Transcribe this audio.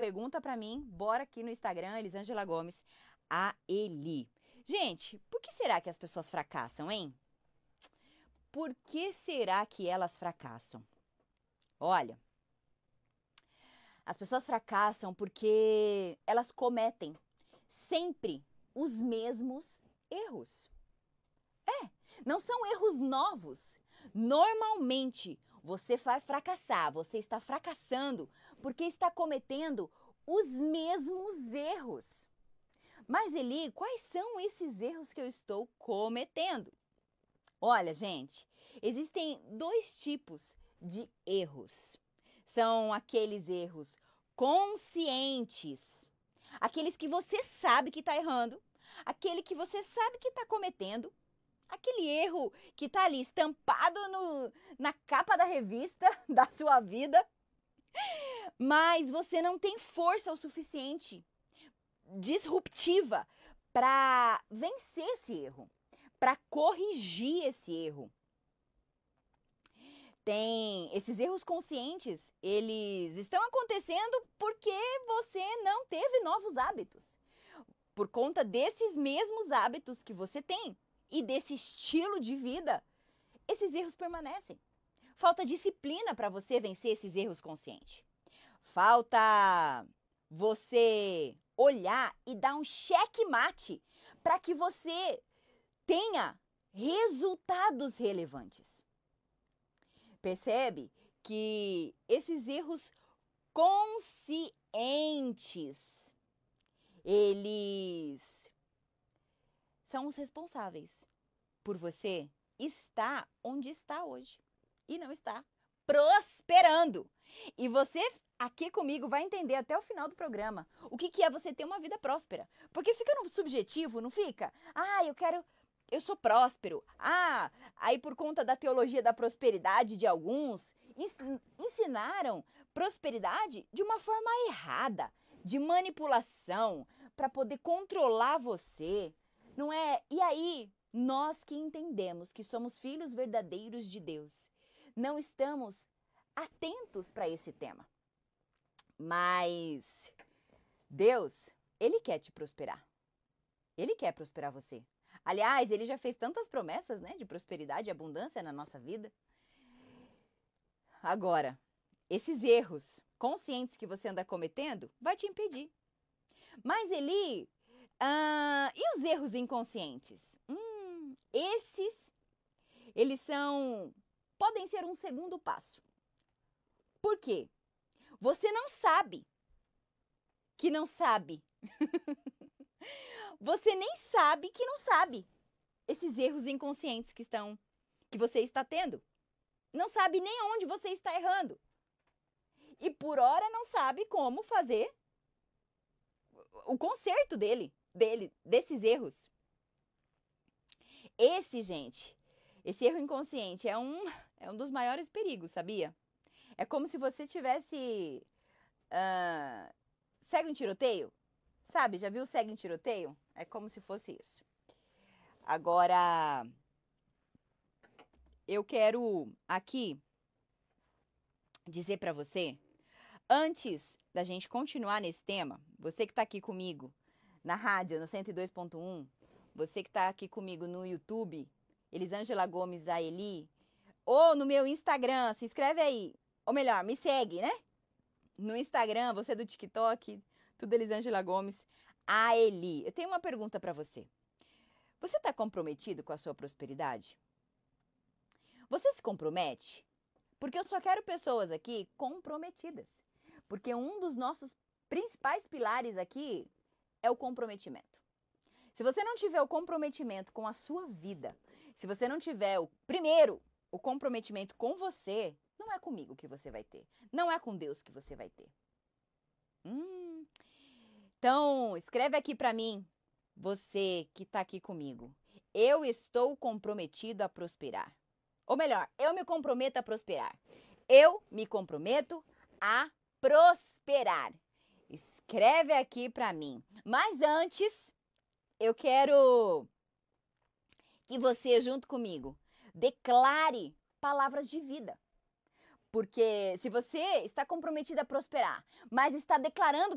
pergunta pra mim, bora aqui no Instagram, Elisângela Gomes, a Eli. Gente, por que será que as pessoas fracassam, hein? Por que será que elas fracassam? Olha, as pessoas fracassam porque elas cometem sempre os mesmos erros. Não são erros novos. Normalmente, você vai fracassar, você está fracassando porque está cometendo os mesmos erros. Mas, Eli, quais são esses erros que eu estou cometendo? Olha, gente, existem dois tipos de erros. São aqueles erros conscientes, aqueles que você sabe que está errando, aquele que você sabe que está cometendo, aquele erro que está ali estampado na capa da revista da sua vida, mas você não tem força o suficiente, disruptiva, para vencer esse erro, para corrigir esse erro. Esses erros conscientes, eles estão acontecendo porque você não teve novos hábitos. Por conta desses mesmos hábitos que você tem e desse estilo de vida, esses erros permanecem. Falta disciplina para você vencer esses erros conscientes. Falta você olhar e dar um checkmate para que você tenha resultados relevantes. Percebe que esses erros conscientes, eles são os responsáveis por você estar onde está hoje e não está prosperando. E você aqui comigo vai entender até o final do programa o que é você ter uma vida próspera. Porque fica no subjetivo, não fica? Eu sou próspero. Aí por conta da teologia da prosperidade de alguns, ensinaram prosperidade de uma forma errada, de manipulação, para poder controlar você, não é? E aí, nós que entendemos que somos filhos verdadeiros de Deus, não estamos atentos para esse tema. Mas Deus, Ele quer te prosperar. Ele quer prosperar você. Aliás, Ele já fez tantas promessas, né, de prosperidade e abundância na nossa vida. Agora, esses erros conscientes que você anda cometendo vai te impedir. Mas, Eli, e os erros inconscientes? Eles podem ser um segundo passo. Por quê? Você não sabe que não sabe. Você nem sabe que não sabe esses erros inconscientes que você está tendo. Não sabe nem onde você está errando. E por hora não sabe como fazer o conserto desses erros. Esse erro inconsciente é um dos maiores perigos, sabia? É como se você tivesse cego em tiroteio. Sabe, já viu cego em tiroteio? É como se fosse isso. Agora, eu quero aqui dizer para você, antes da gente continuar nesse tema, você que está aqui comigo na rádio, no 102.1, você que está aqui comigo no YouTube, Elisângela Gomes a Eli, ou no meu Instagram, se inscreve aí, ou melhor, me segue, né? No Instagram, você do TikTok, tudo Elisângela Gomes a Eli. Eu tenho uma pergunta para você. Você está comprometido com a sua prosperidade? Você se compromete? Porque eu só quero pessoas aqui comprometidas. Porque um dos nossos principais pilares aqui é o comprometimento. Se você não tiver o comprometimento com a sua vida, se você não tiver o comprometimento com você, não é comigo que você vai ter. Não é com Deus que você vai ter. Então, escreve aqui para mim, você que está aqui comigo. Eu estou comprometido a prosperar. Ou melhor, eu me comprometo a prosperar. Eu me comprometo a prosperar. Escreve aqui para mim. Mas antes, eu quero que você, junto comigo, declare palavras de vida. Porque se você está comprometido a prosperar, mas está declarando